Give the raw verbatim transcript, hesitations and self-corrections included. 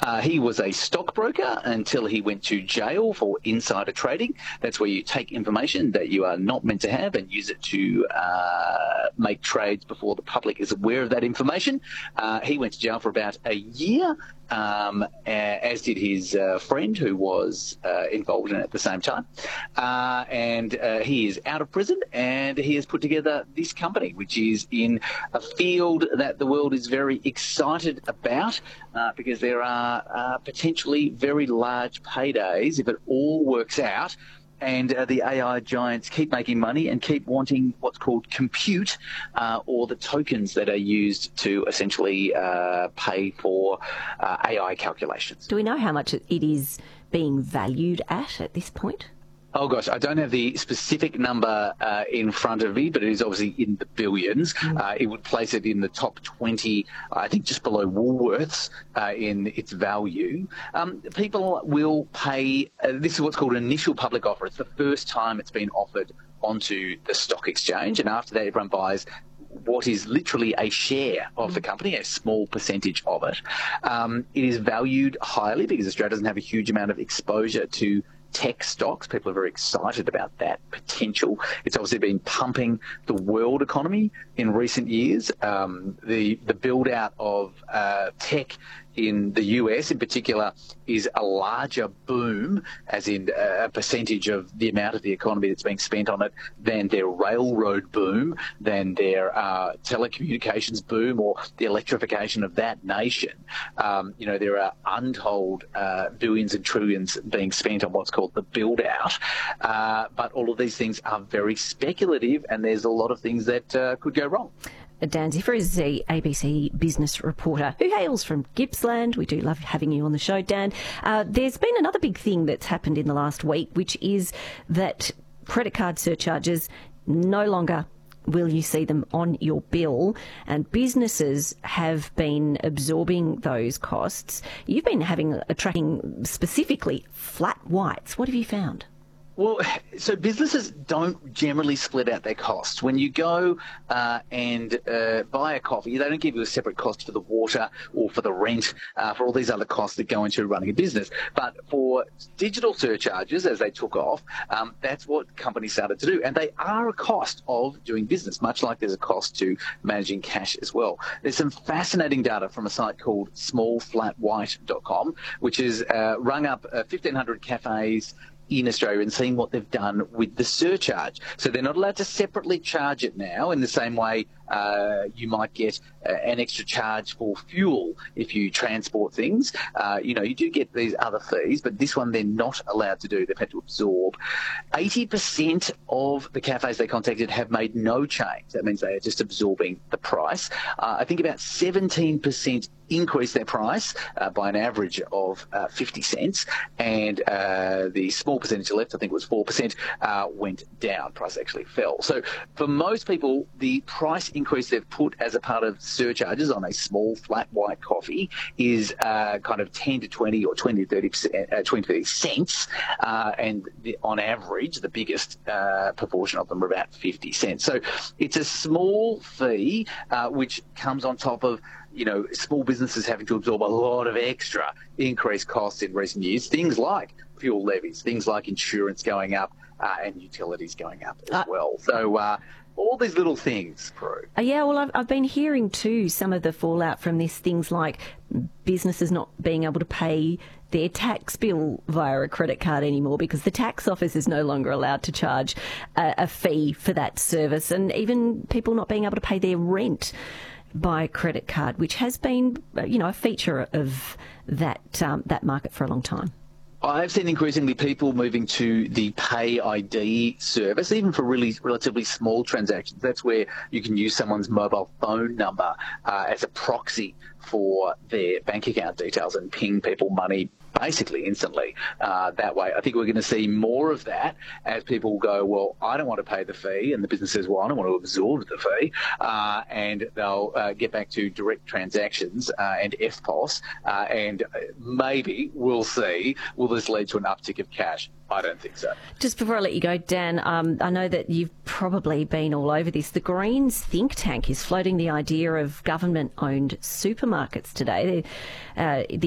Uh, he was a stockbroker until he went to jail for insider trading. That's where you take information that you are not meant to have and use it to uh, make trades before the public is aware of that information. Uh, he went to jail for about a year, um, as did his uh, friend who was uh, involved in it at the same time. Uh, and uh, he is out of prison, and he has put together this company, which is in a field that the world is very excited about uh, because there are uh, potentially very large paydays if it all works out. And uh, the A I giants keep making money and keep wanting what's called compute, uh, or the tokens that are used to essentially uh, pay for uh, A I calculations. Do we know how much it is being valued at at this point? Oh, gosh, I don't have the specific number uh, in front of me, but it is obviously in the billions. Mm. Uh, it would place it in the top twenty, I think just below Woolworths uh, in its value. Um, people will pay, uh, this is what's called an initial public offer. It's the first time it's been offered onto the stock exchange, and after that everyone buys what is literally a share of the company, a small percentage of it. Um, it is valued highly because Australia doesn't have a huge amount of exposure to tech stocks. People are very excited about that potential. It's obviously been pumping the world economy in recent years. Um, the the build out of uh, tech in the U S in particular is a larger boom, as in a percentage of the amount of the economy that's being spent on it, than their railroad boom, than their uh, telecommunications boom, or the electrification of that nation. Um, you know, there are untold uh, billions and trillions being spent on what's called the build out. Uh, but all of these things are very speculative, and there's a lot of things that uh, could go wrong. Dan Ziffer is the A B C business reporter who hails from Gippsland. We do love having you on the show, Dan. Uh, there's been another big thing that's happened in the last week, which is that credit card surcharges no longer will you see them on your bill, and businesses have been absorbing those costs. You've been having a tracking specifically flat whites. What have you found? Well, so businesses don't generally split out their costs. When you go uh, and uh, buy a coffee, they don't give you a separate cost for the water or for the rent, uh, for all these other costs that go into running a business. But for digital surcharges, as they took off, um, that's what companies started to do. And they are a cost of doing business, much like there's a cost to managing cash as well. There's some fascinating data from a site called small flat white dot com, which has uh, rung up uh, fifteen hundred cafes in Australia and seeing what they've done with the surcharge. So they're not allowed to separately charge it now in the same way uh, you might get uh, an extra charge for fuel if you transport things. Uh, you know, you do get these other fees, but this one they're not allowed to do. They've had to absorb. eighty percent of the cafes they contacted have made no change. That means they are just absorbing the price. Uh, I think about seventeen percent increased their price uh, by an average of uh, fifty cents, and uh, the small percentage left, I think it was four percent, uh, went down. Price actually fell. So for most people, the price increase they've put as a part of surcharges on a small flat white coffee is uh, kind of ten to twenty or twenty to thirty percent, uh, twenty to thirty cents, uh, and the, on average, the biggest uh, proportion of them are about fifty cents. So it's a small fee uh, which comes on top of, you know, small businesses having to absorb a lot of extra increased costs in recent years, things like fuel levies, things like insurance going up, uh, and utilities going up as uh, well. So uh, all these little things, Prue. Uh, yeah, well, I've, I've been hearing too some of the fallout from this, things like businesses not being able to pay their tax bill via a credit card anymore because the tax office is no longer allowed to charge a, a fee for that service, and even people not being able to pay their rent by credit card, which has been, you know, a feature of that um, that market for a long time. I've seen increasingly people moving to the Pay I D service, even for really relatively small transactions. That's where you can use someone's mobile phone number uh, as a proxy for their bank account details and ping people money basically instantly uh, that way. I think we're going to see more of that as people go, well, I don't want to pay the fee, and the business says, well, I don't want to absorb the fee, uh, and they'll uh, get back to direct transactions uh, and F P O S, uh, and maybe we'll see, will this lead to an uptick of cash? I don't think so. Just before I let you go, Dan, um, I know that you've probably been all over this. The Greens think tank is floating the idea of government-owned supermarkets today. Uh, the